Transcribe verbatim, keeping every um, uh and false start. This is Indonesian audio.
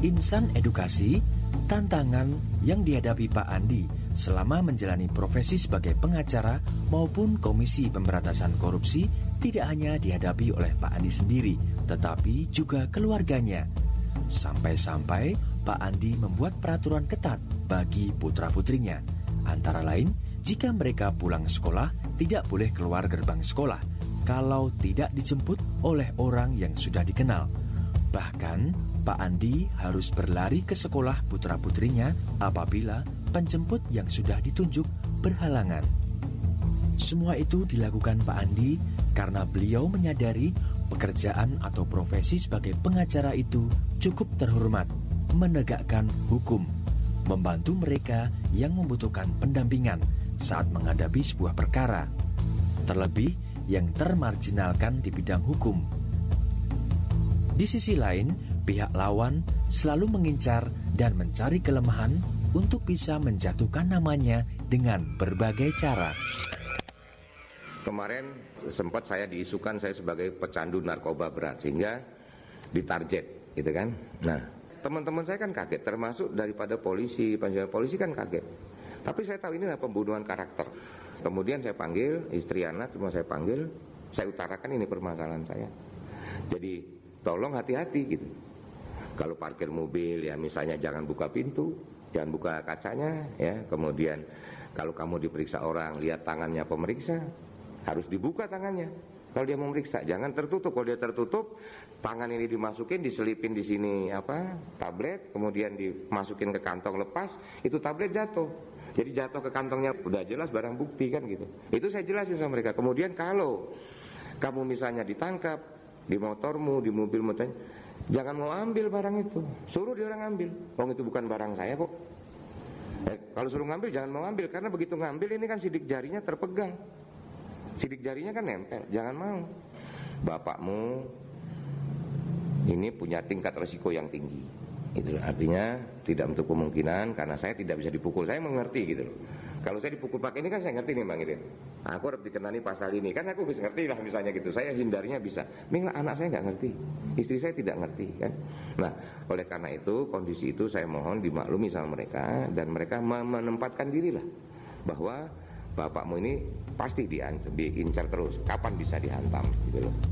Insan edukasi, tantangan yang dihadapi Pak Andi selama menjalani profesi sebagai pengacara maupun Komisi Pemberantasan Korupsi tidak hanya dihadapi oleh Pak Andi sendiri, tetapi juga keluarganya. Sampai-sampai Pak Andi membuat peraturan ketat bagi putra-putrinya. Antara lain, jika mereka pulang sekolah, tidak boleh keluar gerbang sekolah kalau tidak dijemput oleh orang yang sudah dikenal. Bahkan, Pak Andi harus berlari ke sekolah putra-putrinya apabila penjemput yang sudah ditunjuk berhalangan. Semua itu dilakukan Pak Andi karena beliau menyadari pekerjaan atau profesi sebagai pengacara itu cukup terhormat, menegakkan hukum, membantu mereka yang membutuhkan pendampingan saat menghadapi sebuah perkara, terlebih yang termarginalkan di bidang hukum. Di sisi lain, pihak lawan selalu mengincar dan mencari kelemahan untuk bisa menjatuhkan namanya dengan berbagai cara. Kemarin sempat saya diisukan saya sebagai pecandu narkoba berat sehingga ditarget, gitu kan. Nah, teman-teman saya kan kaget, termasuk daripada polisi, panjang polisi kan kaget. Tapi saya tahu ini adalah pembunuhan karakter. Kemudian saya panggil istri anak, semua saya panggil, saya utarakan ini permasalahan saya. Jadi tolong hati-hati gitu. Kalau parkir mobil ya misalnya jangan buka pintu, jangan buka kacanya ya. Kemudian kalau kamu diperiksa orang, lihat tangannya pemeriksa, harus dibuka tangannya. Kalau dia memeriksa, jangan tertutup. Kalau dia tertutup, tangan ini dimasukin, diselipin di sini apa? Tablet, kemudian dimasukin ke kantong lepas, itu tablet jatuh. Jadi jatuh ke kantongnya, udah jelas barang bukti kan gitu. Itu saya jelasin sama mereka. Kemudian kalau kamu misalnya ditangkap di motormu, di mobil motornya, jangan mau ambil barang itu. Suruh dia orang ambil. Oh itu bukan barang saya kok. Eh, kalau suruh ngambil jangan mau ambil, karena begitu ngambil ini kan sidik jarinya terpegang. Sidik jarinya kan nempel, jangan mau. Bapakmu ini punya tingkat resiko yang tinggi. Itu artinya tidak untuk kemungkinan, karena saya tidak bisa dipukul, saya mengerti gitu loh. Kalau saya dipukul pakai ini kan saya ngerti nih Bang Irin. Aku harus dikenani pasal ini, kan aku bisa ngerti lah misalnya gitu. Saya hindarinya bisa. Ini anak saya nggak ngerti, istri saya tidak ngerti kan. Nah, oleh karena itu kondisi itu saya mohon dimaklumi sama mereka dan mereka menempatkan diri lah bahwa bapakmu ini pasti diincar terus, kapan bisa dihantam gitu loh.